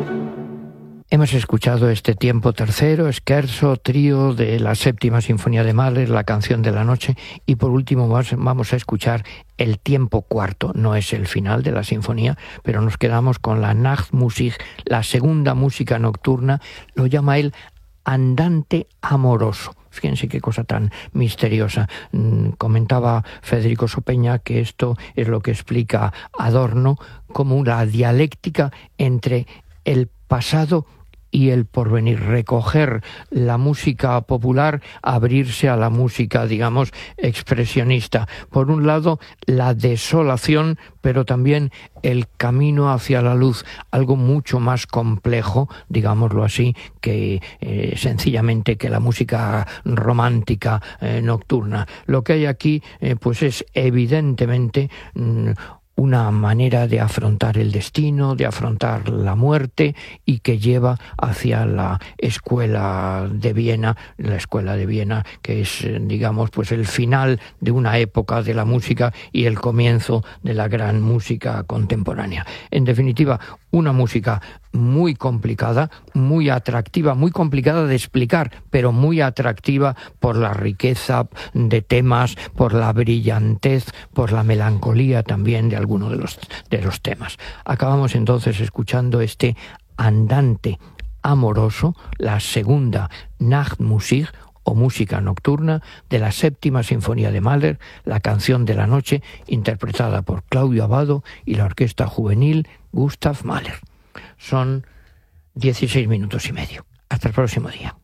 Hemos escuchado este tiempo tercero, scherzo, trío de la séptima sinfonía de Mahler, la canción de la noche, y por último vamos a escuchar el tiempo cuarto. No es el final de la sinfonía, pero nos quedamos con la Nachtmusik, la segunda música nocturna. Lo llama él andante amoroso. Fíjense qué cosa tan misteriosa. Comentaba Federico Sopeña que esto es lo que explica Adorno como la dialéctica entre el pasado y el porvenir, recoger la música popular, abrirse a la música, digamos, expresionista. Por un lado, la desolación, pero también el camino hacia la luz, algo mucho más complejo, digámoslo así, que sencillamente que la música romántica nocturna. Lo que hay aquí, pues es evidentemente una manera de afrontar el destino, de afrontar la muerte, y que lleva hacia la escuela de Viena, que es, digamos, pues el final de una época de la música y el comienzo de la gran música contemporánea. En definitiva, una música muy complicada, muy atractiva, muy complicada de explicar, pero muy atractiva por la riqueza de temas, por la brillantez, por la melancolía también de algunos de los temas. Acabamos entonces escuchando este andante amoroso, la segunda Nachtmusik o música nocturna de la séptima sinfonía de Mahler, la canción de la noche, interpretada por Claudio Abbado y la orquesta juvenil Gustav Mahler. Son 16 minutos y medio. Hasta el próximo día.